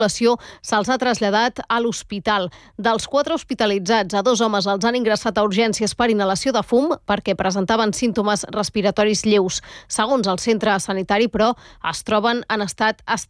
se'ls ha traslladat a l'hospital. Dels 4 hospitalitzats, a 2 homes els han ingressat a urgències per inhalació de fum perquè presentaven símptomes respiratoris lleus. Segons el centre sanitari, però, es troben en estat estable.